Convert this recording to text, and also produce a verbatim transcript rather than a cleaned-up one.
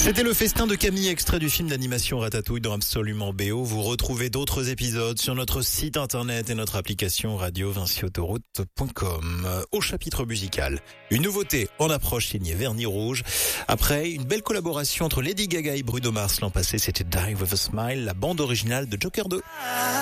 C'était le festin de Camille, extrait du film d'animation Ratatouille dans Absolument B O. Vous retrouvez d'autres épisodes sur notre site internet et notre application radio vinci autoroute point com. Au chapitre musical, une nouveauté en approche signée Vernis Rouge. Après une belle collaboration entre Lady Gaga et Bruno Mars l'an passé, c'était Die With A Smile, la bande originale de Joker deux.